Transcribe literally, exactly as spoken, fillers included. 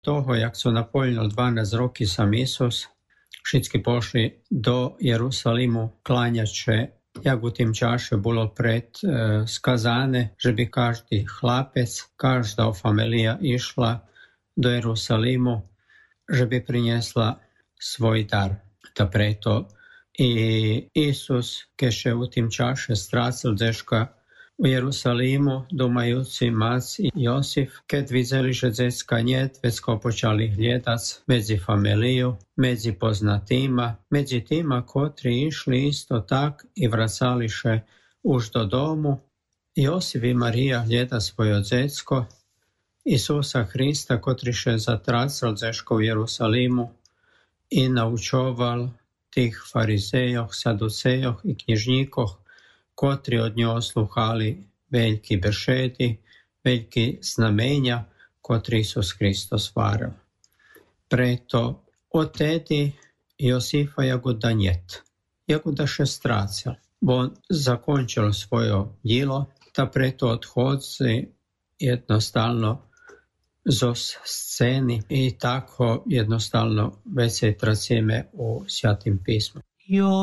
toho, jak so napoljilo dvanásť roky sam Isus, všetci pošli do Jerusalimu klanjače, jak u tim čaše bilo pred e, skazane, že bi každý chlapec, každá familija išla do Jerusalimu, že bi priniesla svoj dar. Ta preto i Isus, keše u tim čaše stracil dečka u Jerusalimu, domajuci Mac i Josif, keď videli, že dečka njet, već ko počali gledac medzi familiju, medzi poznatima, medzi tima kotri išli isto tak i vracališe už do domu. Josif i Marija gleda svojo dečko, Isusa Hrista, kotriše zatracal dečko u Jerusalimu i naučoval tih farizejoh, saducejoh i knjižnikoh, kotri od njo sluhali veljki bešedi, veljki znamenja, kotri Isus Hristos varal. Preto od tedi Josifa jagoda njet, jagoda še stracal, bo zakončil svojo djelo, ta preto odhodzi jednostavno zos sceni i tako jednostavno već se tracime u Svatim pismu.